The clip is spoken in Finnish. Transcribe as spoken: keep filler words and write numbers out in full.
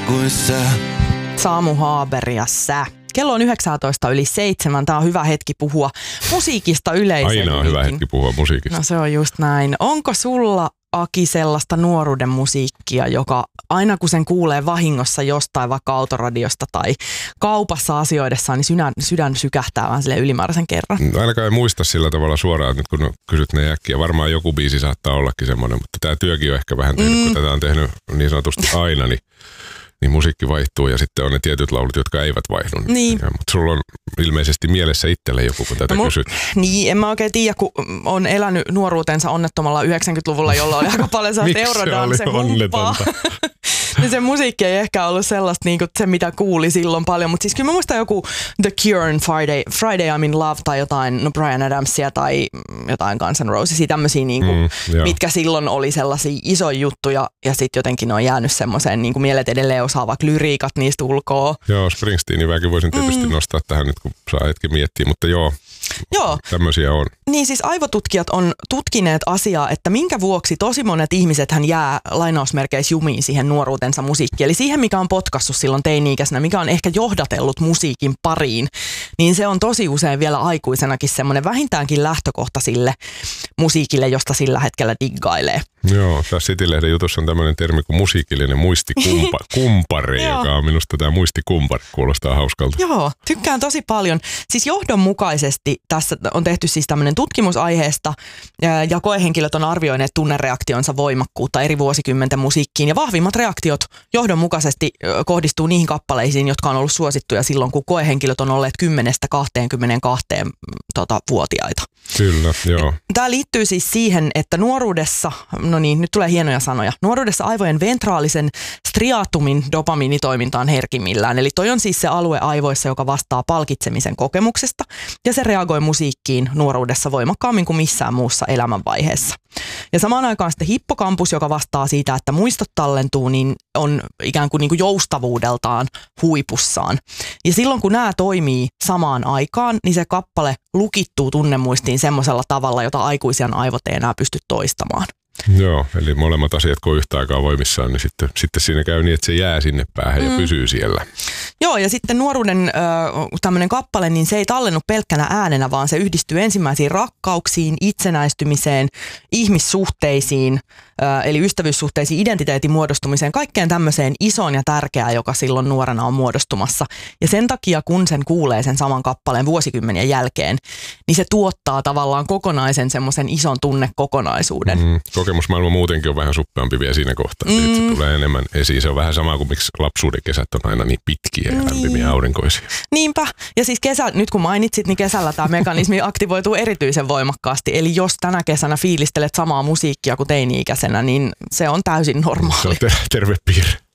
kuin sä. Samu Haber ja sä. Kello on yhdeksäntoista yli seitsemän. Tämä on hyvä hetki puhua musiikista yleisemmin. Aina on hyvä hetki puhua musiikista. No se on just näin. Onko sulla, Aki, sellaista nuoruuden musiikkia, joka aina kun sen kuulee vahingossa jostain vaikka autoradiosta tai kaupassa asioidessaan, niin sydän, sydän sykähtää vaan sille ylimääräisen kerran? Ainakaan ei muista sillä tavalla suoraan, että nyt kun kysyt ne äkkiä. Varmaan joku biisi saattaa ollakin semmoinen, mutta tämä työkin on ehkä vähän tehnyt, mm. kun tätä on tehnyt niin sanotusti aina, niin niin musiikki vaihtuu ja sitten on ne tietyt laulut, jotka eivät vaihdu. Niin. Ja, mutta sulla on ilmeisesti mielessä itselle joku, kun tätä no, kysyt. Niin, en mä oikein tiedä, kun on elänyt nuoruutensa onnettomalla yhdeksänkymmentäluvulla, jolla oli aika paljon sellaista eurodance-humppaa. Niin se musiikki ei ehkä ollut sellaista niin kuin se, mitä kuuli silloin paljon. Mutta siis kyllä mä muistan joku The Cure, Friday, Friday I'm in Love tai jotain no Bryan Adamsia tai jotain Guns N' Rosesia, tämmöisiä, niin kuin, mm, mitkä silloin oli sellaisia isoja juttuja ja sitten jotenkin on jäänyt semmoiseen, niin kuin mielet edelleen osaa vaikka lyriikat niistä ulkoa. Joo, Springsteenin väkin voisin tietysti mm. nostaa tähän nyt, kun saa hetki miettiä, mutta joo. Joo. Tämmöisiä on. Niin siis aivotutkijat on tutkineet asiaa, että minkä vuoksi tosi monet ihmiset hän jää lainausmerkeissä jumiin siihen nuoruutensa musiikkiin. Eli siihen, mikä on potkassut silloin teini-ikäisenä, mikä on ehkä johdatellut musiikin pariin, niin se on tosi usein vielä aikuisenakin semmoinen vähintäänkin lähtökohta sille musiikille, josta sillä hetkellä diggailee. Joo, tässä City-lehden jutussa on tämmöinen termi kuin musiikillinen muistikumpari, joka on minusta tämä muistikumpari, kuulostaa hauskalta. Joo, tykkään tosi paljon. Siis johdonmukaisesti tässä on tehty siis tämmöinen tutkimus aiheesta ja koehenkilöt on arvioineet tunnereaktionsa voimakkuutta eri vuosikymmenten musiikkiin ja vahvimmat reaktiot johdonmukaisesti kohdistuu niihin kappaleisiin, jotka on ollut suosittuja silloin, kun koehenkilöt on olleet kymmenestä kaksikymmentäkaksi tota, vuotiaita. Kyllä, joo. Tämä liittyy siis siihen, että nuoruudessa, no niin, nyt tulee hienoja sanoja, nuoruudessa aivojen ventraalisen striatumin dopamiinitoiminta on herkimmillään. Eli toi on siis se alue aivoissa, joka vastaa palkitsemisen kokemuksesta ja se reagoi musiikkiin nuoruudessa voimakkaammin kuin missään muussa elämänvaiheessa. Ja samaan aikaan sitten hippokampus, joka vastaa siitä, että muistot tallentuu, niin on ikään kuin, niin kuin joustavuudeltaan huipussaan. Ja silloin kun nämä toimii samaan aikaan, niin se kappale lukittuu tunnemuistiin semmoisella tavalla, jota aikuisen aivot ei enää pysty toistamaan. Joo, eli molemmat asiat kun yhtä aikaa voimissaan, niin sitten, sitten siinä käy niin, että se jää sinne päähän mm. ja pysyy siellä. Joo, ja sitten nuoruuden äh, tämmöinen kappale, niin se ei tallennu pelkkänä äänenä, vaan se yhdistyy ensimmäisiin rakkauksiin, itsenäistymiseen, ihmissuhteisiin, äh, eli ystävyyssuhteisiin, identiteetin muodostumiseen, kaikkeen tämmöiseen isoon ja tärkeään, joka silloin nuorena on muodostumassa. Ja sen takia, kun sen kuulee sen saman kappaleen vuosikymmenien jälkeen, niin se tuottaa tavallaan kokonaisen semmoisen ison tunnekokonaisuuden. Mm. Kokemusmaailma muutenkin on vähän suppeampi vielä siinä kohtaa. Mm. Se tulee enemmän esiin. Se on vähän sama kuin miksi lapsuuden kesät on aina niin pitkiä ja lämpimiä niin. aurinkoisia. Niinpä. Ja siis kesä, nyt kun mainitsit, niin kesällä tämä mekanismi aktivoituu erityisen voimakkaasti. Eli jos tänä kesänä fiilistelet samaa musiikkia kuin teini-ikäisenä, niin se on täysin normaali. Se on ter- terve piirre.